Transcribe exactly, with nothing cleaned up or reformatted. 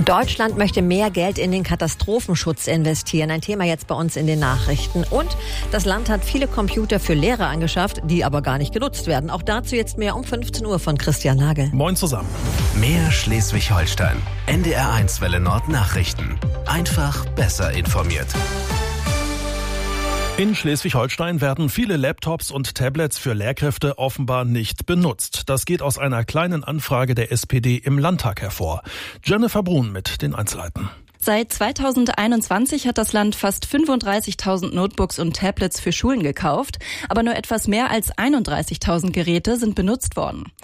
Deutschland möchte mehr Geld in den Katastrophenschutz investieren. Ein Thema jetzt bei uns in den Nachrichten. Und das Land hat viele Computer für Lehrer angeschafft, die aber gar nicht genutzt werden. Auch dazu jetzt mehr um fünfzehn Uhr von Christian Nagel. Moin zusammen. Mehr Schleswig-Holstein. N D R eins Welle Nord Nachrichten. Einfach besser informiert. In Schleswig-Holstein werden viele Laptops und Tablets für Lehrkräfte offenbar nicht benutzt. Das geht aus einer kleinen Anfrage der S P D im Landtag hervor. Jennifer Brun mit den Einzelheiten. Seit zweitausendeinundzwanzig hat das Land fast fünfunddreißigtausend Notebooks und Tablets für Schulen gekauft, aber nur etwas mehr als einunddreißigtausend Geräte sind benutzt worden.